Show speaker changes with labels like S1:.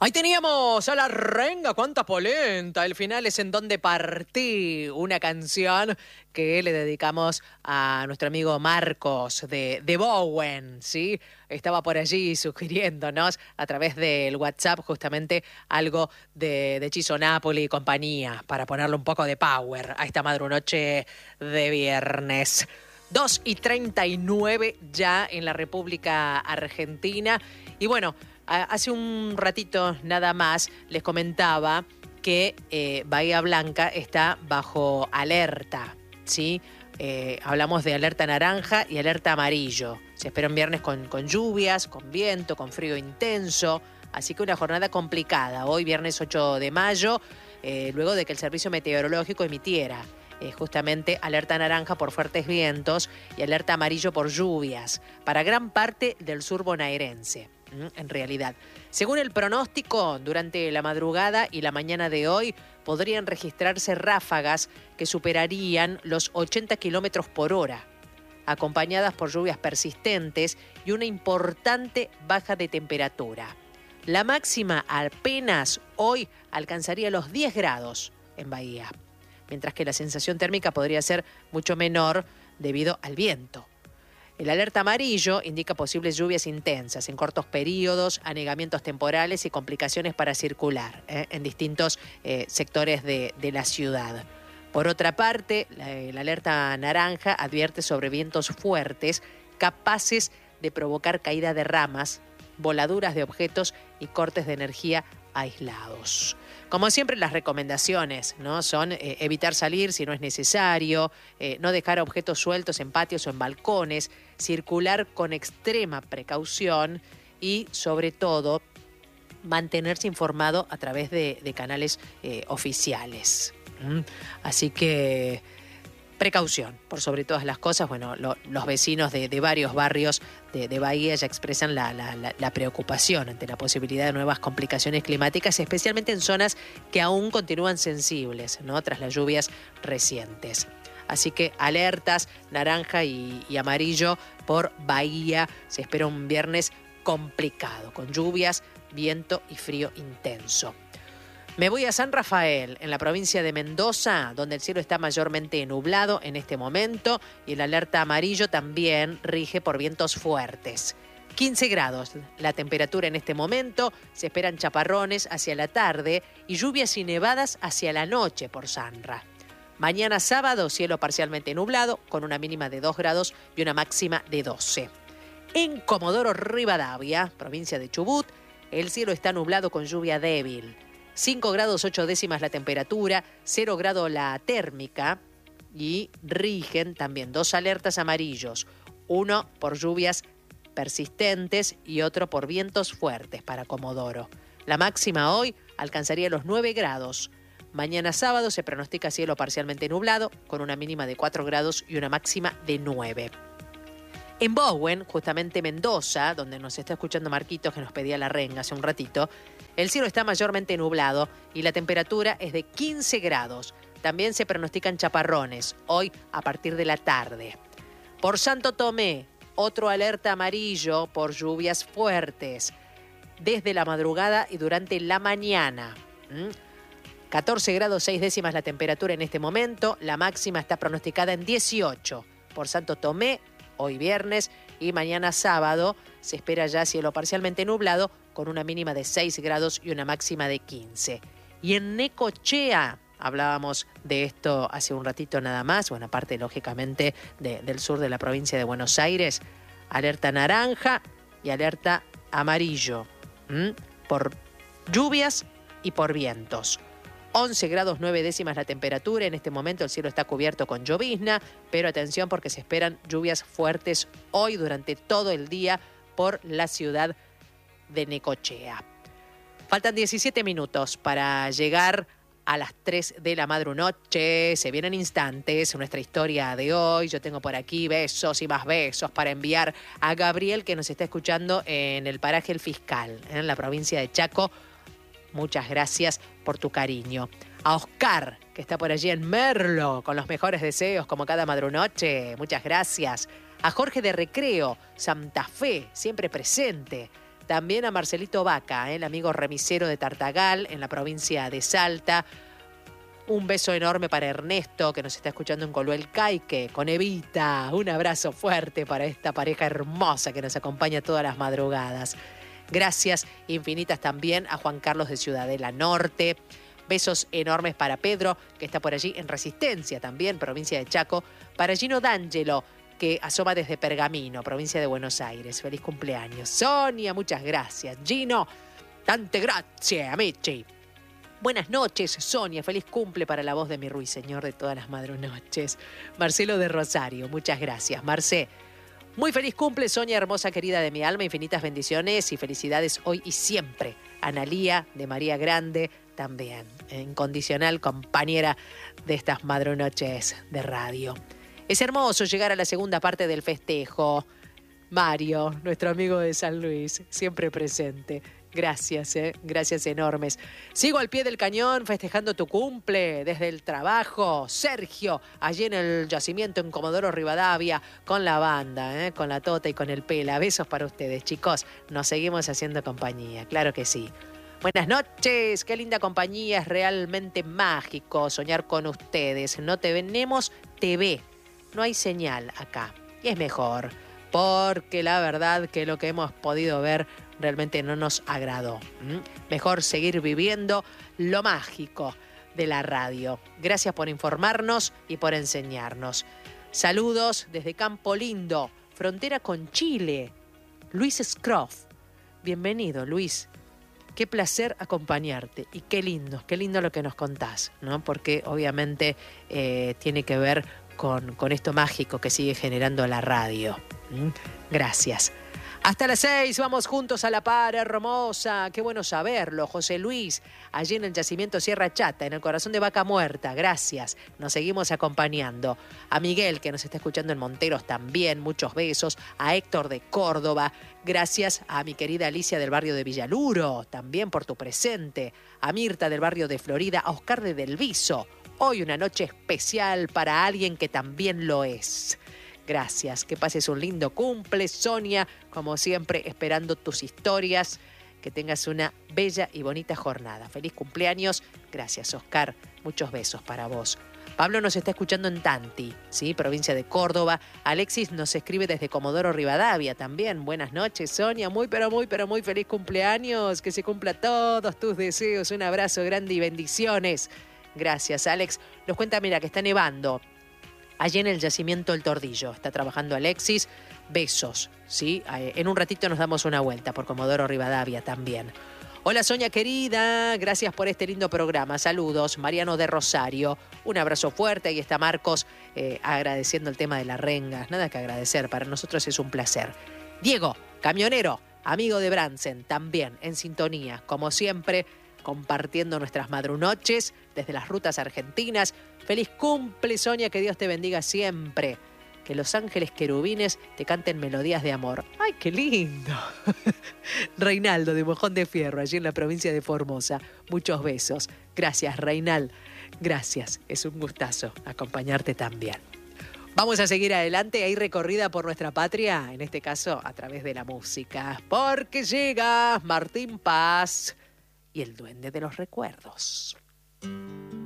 S1: Ahí teníamos a la renga, cuánta polenta. El final es En Donde Partí, una canción que le dedicamos a nuestro amigo Marcos de Bowen, ¿sí? Estaba por allí sugiriéndonos a través del WhatsApp justamente algo de Chiso Napoli y compañía para ponerle un poco de power a esta madrunoche de viernes. 2:39 ya en la República Argentina. Y bueno, hace un ratito nada más les comentaba que Bahía Blanca está bajo alerta, ¿sí? Hablamos de alerta naranja y alerta amarillo. Se espera un viernes con lluvias, con viento, con frío intenso. Así que una jornada complicada. Hoy, viernes 8 de mayo, luego de que el Servicio Meteorológico emitiera justamente alerta naranja por fuertes vientos y alerta amarillo por lluvias para gran parte del sur bonaerense. En realidad, según el pronóstico, durante la madrugada y la mañana de hoy podrían registrarse ráfagas que superarían los 80 kilómetros por hora, acompañadas por lluvias persistentes y una importante baja de temperatura. La máxima apenas hoy alcanzaría los 10 grados en Bahía, mientras que la sensación térmica podría ser mucho menor debido al viento. El alerta amarillo indica posibles lluvias intensas en cortos periodos, anegamientos temporales y complicaciones para circular en distintos sectores de la ciudad. Por otra parte, la alerta naranja advierte sobre vientos fuertes capaces de provocar caída de ramas, voladuras de objetos y cortes de energía aislados. Como siempre, las recomendaciones, ¿no? Son evitar salir si no es necesario, no dejar objetos sueltos en patios o en balcones, circular con extrema precaución y, sobre todo, mantenerse informado a través de canales oficiales. Así que precaución, por sobre todas las cosas. Bueno, los vecinos de varios barrios de Bahía ya expresan la preocupación ante la posibilidad de nuevas complicaciones climáticas, especialmente en zonas que aún continúan sensibles, ¿no? Tras las lluvias recientes. Así que alertas naranja y amarillo por Bahía. Se espera un viernes complicado, con lluvias, viento y frío intenso. Me voy a San Rafael, en la provincia de Mendoza, donde el cielo está mayormente nublado en este momento y el alerta amarillo también rige por vientos fuertes. 15 grados la temperatura en este momento, se esperan chaparrones hacia la tarde y lluvias y nevadas hacia la noche por Sanra. Mañana sábado, cielo parcialmente nublado, con una mínima de 2 grados y una máxima de 12. En Comodoro Rivadavia, provincia de Chubut, el cielo está nublado con lluvia débil. 5 grados 8 décimas la temperatura, 0 grado la térmica y rigen también 2 alertas amarillos, uno por lluvias persistentes y otro por vientos fuertes para Comodoro. La máxima hoy alcanzaría los 9 grados. Mañana sábado se pronostica cielo parcialmente nublado con una mínima de 4 grados y una máxima de 9. En Bowen, justamente Mendoza, donde nos está escuchando Marquitos, que nos pedía la renga hace un ratito, el cielo está mayormente nublado y la temperatura es de 15 grados. También se pronostican chaparrones, hoy a partir de la tarde. Por Santo Tomé, otro alerta amarillo por lluvias fuertes, desde la madrugada y durante la mañana. 14 grados 6 décimas la temperatura en este momento, la máxima está pronosticada en 18. Por Santo Tomé, hoy viernes y mañana sábado se espera ya cielo parcialmente nublado con una mínima de 6 grados y una máxima de 15. Y en Necochea, hablábamos de esto hace un ratito nada más, bueno, aparte lógicamente del sur de la provincia de Buenos Aires, alerta naranja y alerta amarillo por lluvias y por vientos. 11 grados 9 décimas la temperatura, en este momento el cielo está cubierto con llovizna, pero atención porque se esperan lluvias fuertes hoy durante todo el día por la ciudad de Necochea. Faltan 17 minutos para llegar a las 3 de la madrunoche. Se vienen instantes nuestra historia de hoy. Yo tengo por aquí besos y más besos para enviar a Gabriel, que nos está escuchando en el paraje El Fiscal, en la provincia de Chaco. Muchas gracias por tu cariño. A Oscar, que está por allí en Merlo, con los mejores deseos, como cada madrunoche. Muchas gracias. A Jorge de Recreo, Santa Fe, siempre presente. También a Marcelito Vaca, el amigo remisero de Tartagal, en la provincia de Salta. Un beso enorme para Ernesto, que nos está escuchando en Coluel Caique, con Evita. Un abrazo fuerte para esta pareja hermosa que nos acompaña todas las madrugadas. Gracias infinitas también a Juan Carlos de Ciudadela Norte. Besos enormes para Pedro, que está por allí en Resistencia también, provincia de Chaco. Para Gino D'Angelo, que asoma desde Pergamino, provincia de Buenos Aires. Feliz cumpleaños. Sonia, muchas gracias. Gino, tante grazie, amici. Buenas noches, Sonia. Feliz cumple para la voz de mi ruiseñor de todas las madrunoches. Marcelo de Rosario, muchas gracias. Marcé, muy feliz cumple, Sonia, hermosa querida de mi alma. Infinitas bendiciones y felicidades hoy y siempre. Analía de María Grande, también incondicional compañera de estas madrunoches de radio. Es hermoso llegar a la segunda parte del festejo. Mario, nuestro amigo de San Luis, siempre presente. Gracias, gracias enormes. Sigo al pie del cañón festejando tu cumple desde el trabajo. Sergio, allí en el yacimiento en Comodoro Rivadavia, con la banda, con la Tota y con el Pela. Besos para ustedes, chicos. Nos seguimos haciendo compañía, claro que sí. Buenas noches, qué linda compañía, es realmente mágico soñar con ustedes. No te venemos, te ve. No hay señal acá. Y es mejor, porque la verdad que lo que hemos podido ver realmente no nos agradó. Mejor seguir viviendo lo mágico de la radio. Gracias por informarnos y por enseñarnos. Saludos desde Campo Lindo, frontera con Chile. Luis Scroff. Bienvenido, Luis. Qué placer acompañarte y qué lindo lo que nos contás, ¿no? Porque obviamente tiene que ver con esto mágico que sigue generando la radio. Gracias. Hasta las 6, vamos juntos a la par, hermosa. Qué bueno saberlo, José Luis, allí en el yacimiento Sierra Chata, en el corazón de Vaca Muerta. Gracias, nos seguimos acompañando. A Miguel, que nos está escuchando en Monteros también, muchos besos. A Héctor de Córdoba, gracias a mi querida Alicia del barrio de Villaluro, también por tu presente. A Mirta del barrio de Florida, a Oscar de Del Viso. Hoy una noche especial para alguien que también lo es. Gracias, que pases un lindo cumple, Sonia, como siempre, esperando tus historias, que tengas una bella y bonita jornada. Feliz cumpleaños, gracias, Oscar, muchos besos para vos. Pablo nos está escuchando en Tanti, ¿sí? Provincia de Córdoba. Alexis nos escribe desde Comodoro Rivadavia también. Buenas noches, Sonia, muy feliz cumpleaños, que se cumpla todos tus deseos. Un abrazo grande y bendiciones. Gracias, Alex. Nos cuenta, mira, que está nevando allí en el yacimiento El Tordillo. Está trabajando Alexis. Besos, ¿sí? En un ratito nos damos una vuelta por Comodoro Rivadavia también. Hola, Sonia querida. Gracias por este lindo programa. Saludos. Mariano de Rosario. Un abrazo fuerte. Ahí está Marcos agradeciendo el tema de la renga. Nada que agradecer. Para nosotros es un placer. Diego, camionero, amigo de Bransen, también en sintonía. Como siempre, compartiendo nuestras madrunoches desde las rutas argentinas. Feliz cumple, Sonia, que Dios te bendiga siempre. Que los ángeles querubines te canten melodías de amor. ¡Ay, qué lindo! Reinaldo de Mojón de Fierro, allí en la provincia de Formosa. Muchos besos. Gracias, Reinal. Gracias. Es un gustazo acompañarte también. Vamos a seguir adelante, hay recorrida por nuestra patria, en este caso a través de la música. Porque llega Martín Paz y el Duende de los Recuerdos.